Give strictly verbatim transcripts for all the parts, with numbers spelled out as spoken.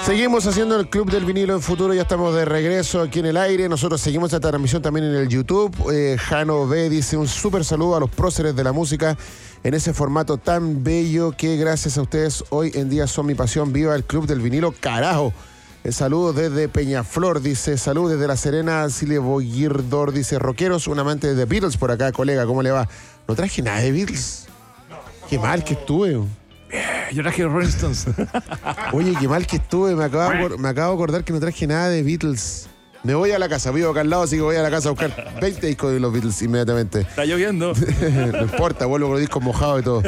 Seguimos haciendo el Club del Vinilo en Futuro, ya estamos de regreso aquí en el aire. Nosotros seguimos esta transmisión también en el YouTube. Eh, Jano B dice un súper saludo a los próceres de la música en ese formato tan bello que gracias a ustedes hoy en día son mi pasión. Viva el Club del Vinilo, carajo. Eh, saludos desde Peñaflor, dice, saludos desde La Serena, Silvia Bogirdor, dice, rockeros, un amante de Beatles por acá, colega, ¿cómo le va? No traje nada de Beatles. Qué mal que estuve. Yo traje Rolling Stones. Oye, qué mal que estuve. Me acabo, me acabo de acordar que no traje nada de Beatles. Me voy a la casa, vivo acá al lado, así que voy a la casa a buscar veinte discos de los Beatles inmediatamente. Está lloviendo. No importa, vuelvo con los discos mojados y todo.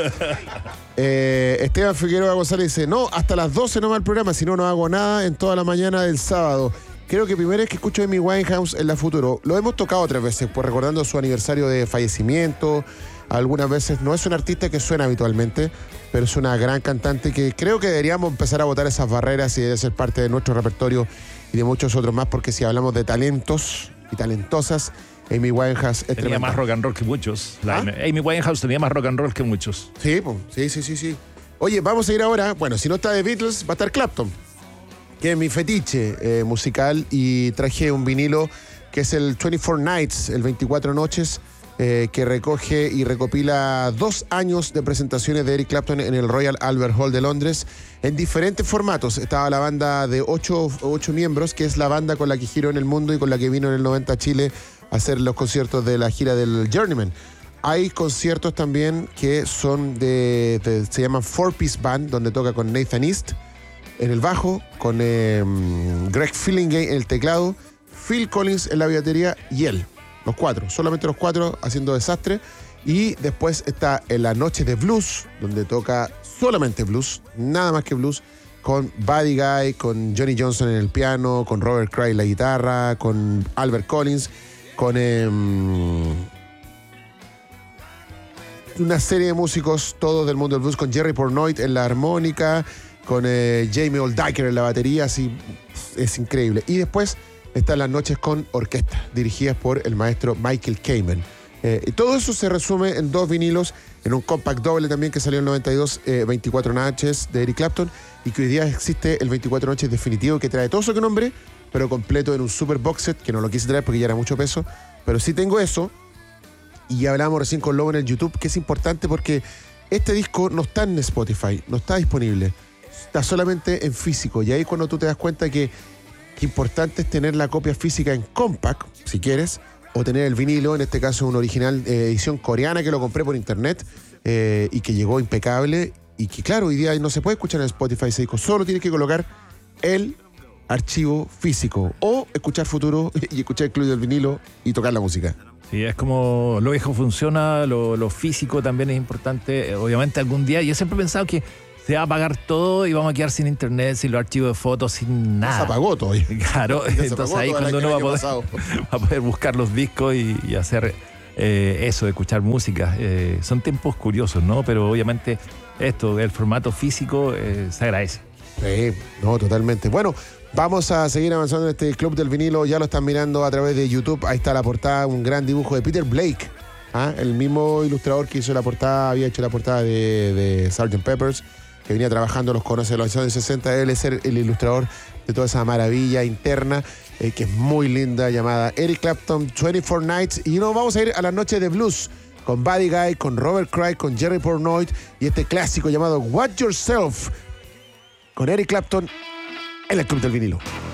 Eh, Esteban Figueroa González dice, no, hasta las doce no va el programa, si no, no hago nada en toda la mañana del sábado. Creo que primera vez que escucho a Amy Winehouse en la Futuro. Lo hemos tocado tres veces, pues recordando su aniversario de fallecimiento. Algunas veces no es un artista que suena habitualmente, pero es una gran cantante que creo que deberíamos empezar a botar esas barreras y debe ser parte de nuestro repertorio y de muchos otros más, porque si hablamos de talentos y talentosas, Amy Winehouse es Tenía tremenda. más rock and roll que muchos. La ¿Ah? Amy Winehouse tenía más rock and roll que muchos. Sí, pues, sí, sí, sí, sí. Oye, vamos a ir ahora, bueno, si no está de Beatles, va a estar Clapton, que es mi fetiche eh, musical, y traje un vinilo que es el veinticuatro Nights, el veinticuatro noches, Eh, que recoge y recopila dos años de presentaciones de Eric Clapton en el Royal Albert Hall de Londres en diferentes formatos. Estaba la banda de ocho, ocho miembros, que es la banda con la que giró en el mundo y con la que vino en el noventa a Chile a hacer los conciertos de la gira del Journeyman. Hay conciertos también que son de, de se llaman Four Piece Band, donde toca con Nathan East en el bajo, con eh, Greg Fillingay en el teclado, Phil Collins en la batería y él. Los cuatro, solamente los cuatro haciendo desastre. Y después está en la noche de blues, donde toca solamente blues, nada más que blues, con Buddy Guy, con Johnny Johnson en el piano, con Robert Cray en la guitarra, con Albert Collins, con eh, una serie de músicos, todos del mundo del blues, con Jerry Portnoy en la armónica, con eh, Jamie Oldiker en la batería, así es increíble. Y después están las noches con orquesta, dirigidas por el maestro Michael Kamen. Eh, y todo eso se resume en dos vinilos, en un compact doble también que salió en el noventa y dos, eh, veinticuatro noches de Eric Clapton, y que hoy día existe el veinticuatro noches definitivo, que trae todo eso que nombré, pero completo en un super box set, que no lo quise traer porque ya era mucho peso, pero sí tengo eso. Y ya hablábamos recién con Lobo en el YouTube, que es importante porque este disco no está en Spotify, no está disponible, está solamente en físico, y ahí cuando tú te das cuenta que Qué importante es tener la copia física en compact, si quieres, o tener el vinilo, en este caso una original eh, edición coreana que lo compré por internet eh, y que llegó impecable, y que claro, hoy día no se puede escuchar en Spotify ese disco, solo tienes que colocar el archivo físico o escuchar Futuro y escuchar el Club del Vinilo y tocar la música. Sí, es como lo viejo funciona, lo, lo físico también es importante. Obviamente algún día, yo siempre he pensado que se va a apagar todo y vamos a quedar sin internet, sin los archivos de fotos, sin nada. Se apagó todo. Claro, entonces ahí cuando uno va a, poder, va a poder buscar los discos y, y hacer eh, eso, escuchar música. Eh, son tiempos curiosos, ¿no? Pero obviamente esto, el formato físico, eh, se agradece. Sí, no, totalmente. Bueno, vamos a seguir avanzando en este Club del Vinilo. Ya lo están mirando a través de YouTube. Ahí está la portada, un gran dibujo de Peter Blake. ¿Ah? El mismo ilustrador que hizo la portada, había hecho la portada de, de sergeant Pepper's, que venía trabajando, los conoce de los años sesenta, él es el ilustrador de toda esa maravilla interna, eh, que es muy linda, llamada Eric Clapton veinticuatro Nights. Y nos vamos a ir a la noche de blues, con Buddy Guy, con Robert Cray, con Jerry Portnoy, y este clásico llamado Watch Yourself, con Eric Clapton en el Club del Vinilo.